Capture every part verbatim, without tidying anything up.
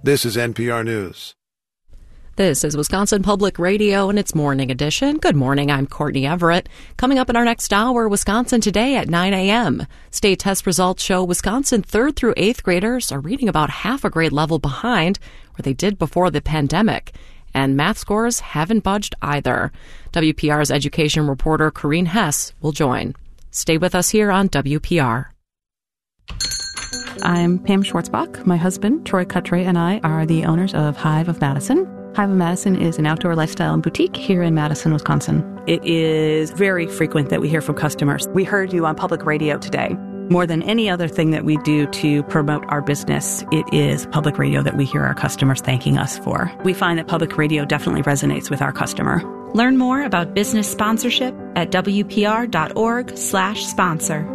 This is N P R News. This is Wisconsin Public Radio and its morning edition. Good morning, I'm Courtney Everett. Coming up in our next hour, Wisconsin Today at nine a.m. State test results show Wisconsin third through eighth graders are reading about half a grade level behind where they did before the pandemic. And math scores haven't budged either. W P R's education reporter Corrine Hess will join. Stay with us here on W P R. I'm Pam Schwartzbach. My husband, Troy Cutray, and I are the owners of Hive of Madison. Hive of Madison is an outdoor lifestyle boutique here in Madison, Wisconsin. It is very frequent that we hear from customers. We heard you on public radio today. More than any other thing that we do to promote our business, it is public radio that we hear our customers thanking us for. We find that public radio definitely resonates with our customer. Learn more about business sponsorship at W P R dot org slash sponsor.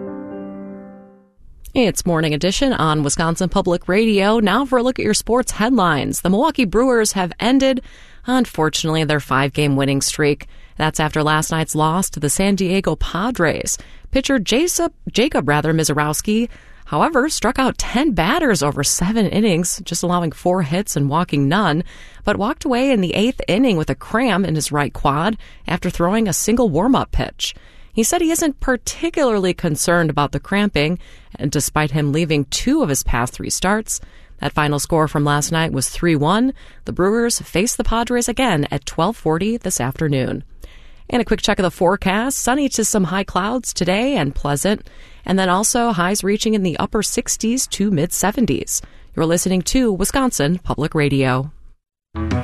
It's Morning Edition on Wisconsin Public Radio. Now for a look at your sports headlines. The Milwaukee Brewers have ended, unfortunately, their five-game winning streak. That's after last night's loss to the San Diego Padres. Pitcher Jacob, Jacob rather, Misiorowski, however, struck out ten batters over seven innings, just allowing four hits and walking none, but walked away in the eighth inning with a cramp in his right quad after throwing a single warm-up pitch. He said he isn't particularly concerned about the cramping, and despite him leaving two of his past three starts. That final score from last night was three one. The Brewers face the Padres again at twelve forty this afternoon. And a quick check of the forecast. Sunny to some high clouds today and pleasant. And then also highs reaching in the upper sixties to mid seventies. You're listening to Wisconsin Public Radio.